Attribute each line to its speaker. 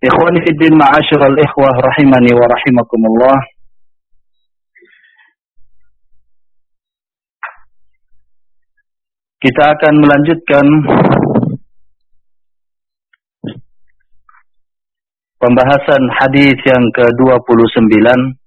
Speaker 1: Ikhwani fiddin ma'asyiral ikhwah rahimani wa rahimakumullah. Kita akan melanjutkan pembahasan hadis yang ke-29